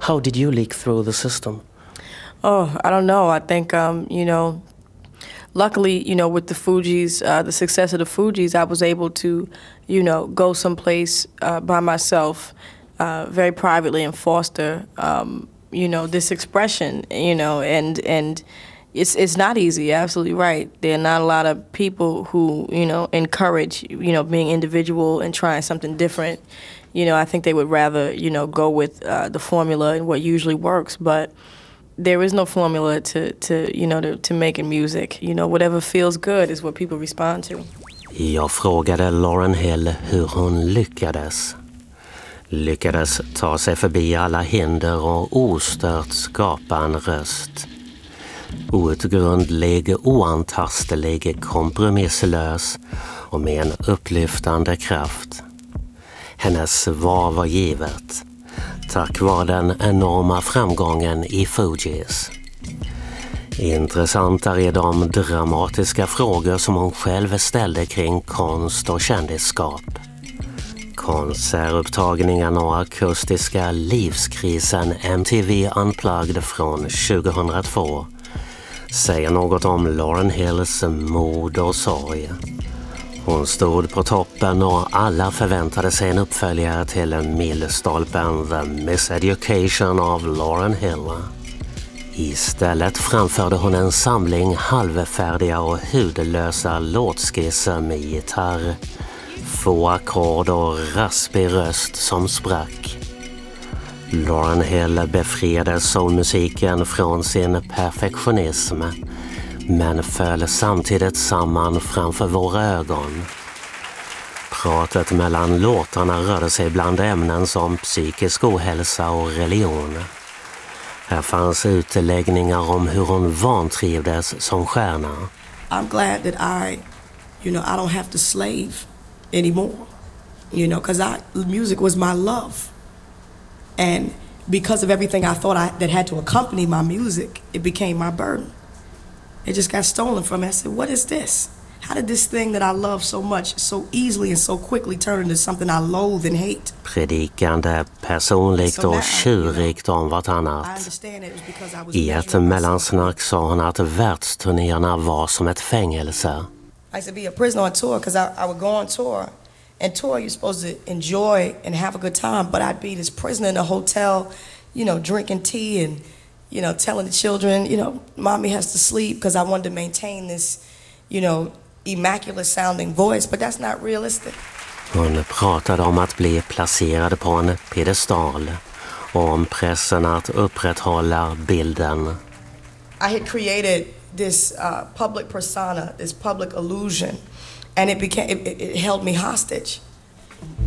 How did you leak through the system? Oh, I don't know. I think, luckily, with the Fugees, the success of the Fugees, I was able to, go someplace by myself, very privately, and foster, this expression, and it's not easy. You're absolutely right. There are not a lot of people who, encourage, being individual and trying something different. I think they would rather, go with the formula and what usually works, but there is no formula to making music. Whatever feels good is what people respond to. Jag frågade Lauryn Hill hur hon lyckades ta sig förbi alla hinder och ostört skapa en röst. Outgrundlig, oantastlig, kompromisslös och med en upplyftande kraft. Hennes svar var givet, tack vare den enorma framgången i Fugees. Intressantare är de dramatiska frågor som hon själv ställde kring konst och kändisskap. Konsertupptagningen och akustiska livskrisen MTV Unplugged från 2002 säger något om Lauryn Hills mod och sorg. Hon stod på toppen och alla förväntade sig en uppföljare till milstolpen The Miseducation of Lauryn Hill. Istället framförde hon en samling halvfärdiga och hudlösa låtskisser med gitarr, få ackord och raspig röst som sprack. Lauryn Hill befriade soulmusiken från sin perfektionism, men föll samtidigt samman framför våra ögon. Pratet mellan låtarna rörde sig bland ämnen som psykisk ohälsa och religion. Här fanns utläggningar om hur hon vantrivdes som stjärna. I'm glad that I don't have to slave anymore, because music was my love. And because of everything I thought that had to accompany my music, it became my burden. It just got stolen from me. I said, what is this? How did this thing that I love so much, so easily and so quickly turn into something I loathe and hate? Predikande personligt och tjurigt om vartannat. I ett mellansnack sa hon att världsturnéerna var som ett fängelse. I used to be a prisoner on tour because I would go on tour. And tour, you're supposed to enjoy and have a good time, but I'd be this prisoner in a hotel, drinking tea and, telling the children, mommy has to sleep because I wanted to maintain this, immaculate sounding voice, but that's not realistic. Hon pratade om att bli placerad på en piedestal och om pressen att upprätthålla bilden. I had created this public persona, this public illusion, and it held me hostage.